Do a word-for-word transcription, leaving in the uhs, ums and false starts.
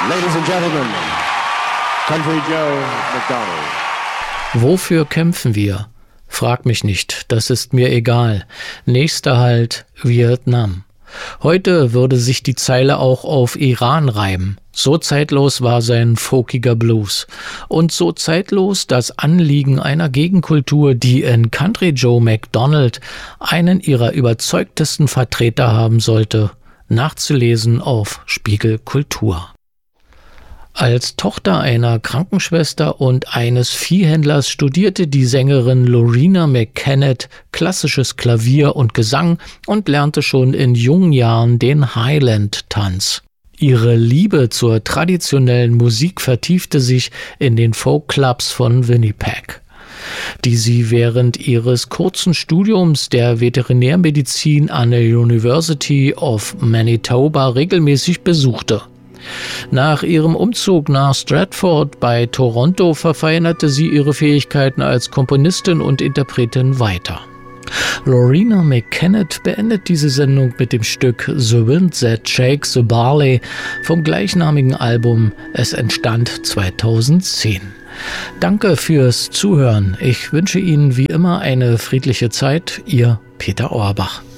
Ladies and Gentlemen, Country Joe McDonald. Wofür kämpfen wir? Frag mich nicht, das ist mir egal. Nächster Halt, Vietnam. Heute würde sich die Zeile auch auf Iran reimen. So zeitlos war sein folkiger Blues. Und so zeitlos das Anliegen einer Gegenkultur, die in Country Joe McDonald einen ihrer überzeugtesten Vertreter haben sollte. Nachzulesen auf Spiegel Kultur. Als Tochter einer Krankenschwester und eines Viehhändlers studierte die Sängerin Loreena McKennitt klassisches Klavier und Gesang und lernte schon in jungen Jahren den Highland-Tanz. Ihre Liebe zur traditionellen Musik vertiefte sich in den Folkclubs von Winnipeg, die sie während ihres kurzen Studiums der Veterinärmedizin an der University of Manitoba regelmäßig besuchte. Nach ihrem Umzug nach Stratford bei Toronto verfeinerte sie ihre Fähigkeiten als Komponistin und Interpretin weiter. Loreena McKennitt beendet diese Sendung mit dem Stück The Wind That Shakes the Barley vom gleichnamigen Album. Es entstand zweitausendzehn. Danke fürs Zuhören. Ich wünsche Ihnen wie immer eine friedliche Zeit. Ihr Peter Auerbach.